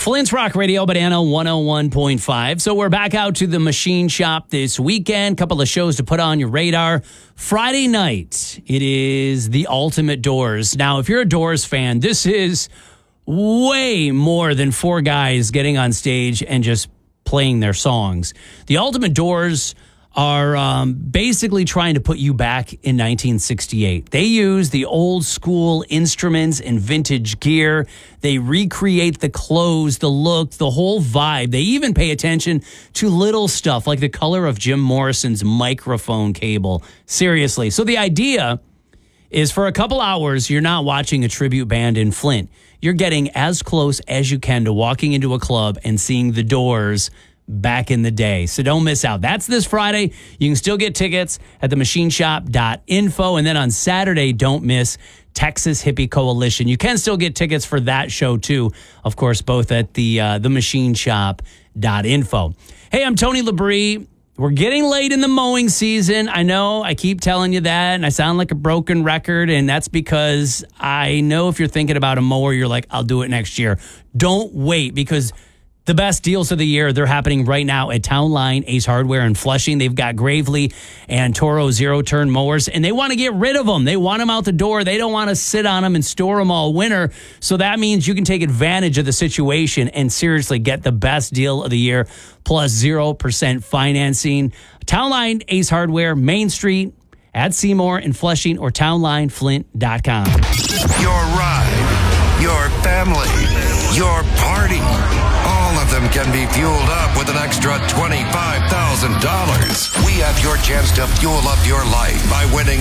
Flint's Rock Radio, Banana 101.5. So we're back out to the machine shop this weekend. Couple of shows to put on your radar. Friday night, it is the Ultimate Doors. Now, if you're a Doors fan, this is way more than four guys getting on stage and just playing their songs. The Ultimate Doors are basically trying to put you back in 1968. They use the old school instruments and vintage gear. They recreate the clothes, the look, the whole vibe. They even pay attention to little stuff like the color of Jim Morrison's microphone cable. Seriously. So the idea is for a couple hours, you're not watching a tribute band in Flint. You're getting as close as you can to walking into a club and seeing the Doors back in the day. So don't miss out. That's this Friday. You can still get tickets at themachineshop.info. And then on Saturday, don't miss Texas Hippie Coalition. You can still get tickets for that show too. Of course, both at themachineshop.info. Hey, I'm Tony Labrie. We're getting late in the mowing season. I know I keep telling you that, and I sound like a broken record, and that's because I know if you're thinking about a mower, you're like, I'll do it next year. Don't wait, because the best deals of the year, they're happening right now at Town Line Ace Hardware in Flushing. They've got Gravely and Toro zero-turn mowers, and they want to get rid of them. They want them out the door. They don't want to sit on them and store them all winter. So that means you can take advantage of the situation and seriously get the best deal of the year, plus 0% financing. Town Line Ace Hardware, Main Street, at Seymour in Flushing, or townlineflint.com. Your ride, your family, your party. All of them can be fueled up with an extra $25,000. We have your chance to fuel up your life by winning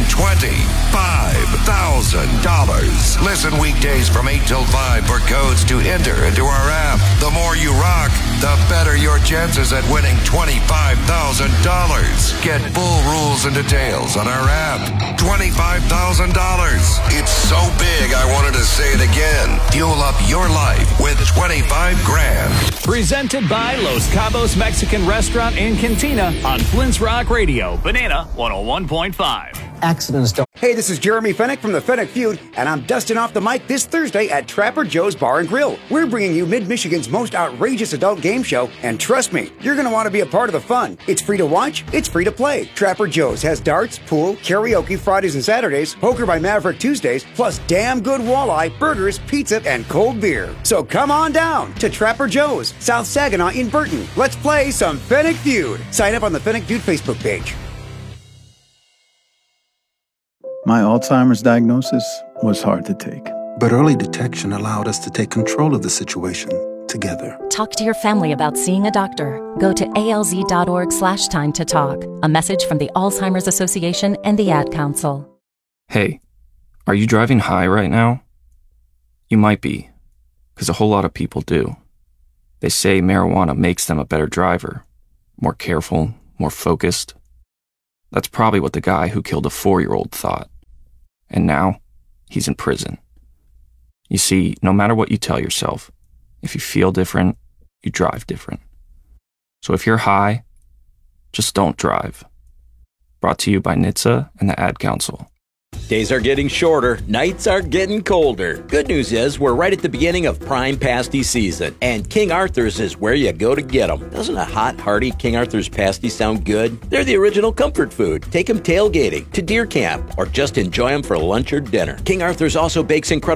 $25,000. Listen weekdays from 8 till 5 for codes to enter into our app. The more you rock, the better your chances at winning $25,000. Get full rules and details on our app. $25,000. It's so big, I wanted to say it again. Fuel up your life with 25 grand. Presented by Los Cabos Mexican Restaurant and Cantina on Flint's Rock Radio, Banana 101.5. Accidents don't. Hey, this is Jeremy Fennick from the Fennick Feud, and I'm dusting off the mic this Thursday at Trapper Joe's Bar and Grill. We're bringing you Mid-Michigan's most outrageous adult game show, and trust me, you're going to want to be a part of the fun. It's free to watch, it's free to play. Trapper Joe's has darts, pool, karaoke Fridays and Saturdays, poker by Maverick Tuesdays, plus damn good walleye, burgers, pizza, and cold beer. So come on down to Trapper Joe's, South Saginaw in Burton. Let's play some Fennick Feud. Sign up on the Fennick Feud Facebook page. My Alzheimer's diagnosis was hard to take. But early detection allowed us to take control of the situation together. Talk to your family about seeing a doctor. Go to alz.org/time to talk. A message from the Alzheimer's Association and the Ad Council. Hey, are you driving high right now? You might be, because a whole lot of people do. They say marijuana makes them a better driver, more careful, more focused. That's probably what the guy who killed a 4-year-old thought. And now, he's in prison. You see, no matter what you tell yourself, if you feel different, you drive different. So if you're high, just don't drive. Brought to you by NHTSA and the Ad Council. Days are getting shorter, nights are getting colder. Good news is we're right at the beginning of prime pasty season, and King Arthur's is where you go to get them. Doesn't a hot, hearty King Arthur's pasty sound good? They're the original comfort food. Take them tailgating, to deer camp, or just enjoy them for lunch or dinner. King Arthur's also bakes incredible